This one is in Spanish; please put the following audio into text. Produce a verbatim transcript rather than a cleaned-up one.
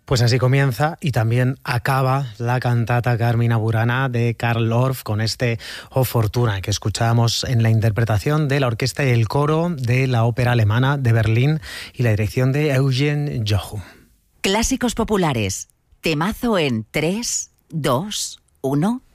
Pues así comienza y también acaba la cantata Carmina Burana de Karl Orff con este O Fortuna que escuchábamos en la interpretación de la orquesta y el coro de la Ópera Alemana de Berlín y la dirección de Eugen Jochum. Clásicos populares. Temazo en tres, dos, uno...